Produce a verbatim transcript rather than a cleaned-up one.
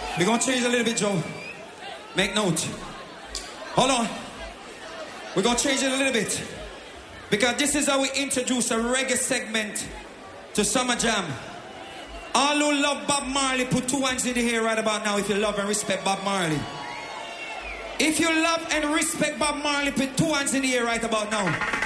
We're going to change a little bit, Joe. Make note. Hold on. We're going to change it a little bit. Because this is how we introduce a reggae segment to Summer Jam. All who love Bob Marley, put two hands in the air right about now if you love and respect Bob Marley. If you love and respect Bob Marley, put two hands in the air right about now.